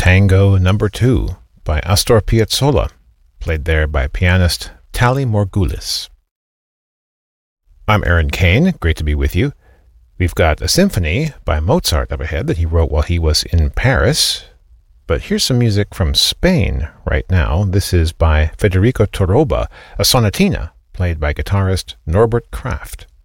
Tango Number 2 by Astor Piazzolla, played there by pianist Tali Morgulis. I'm Aaron Kane, great to be with you. We've got a symphony by Mozart up ahead that he wrote while he was in Paris. But here's some music from Spain right now. This is by Federico Torroba, a sonatina played by guitarist Norbert Kraft.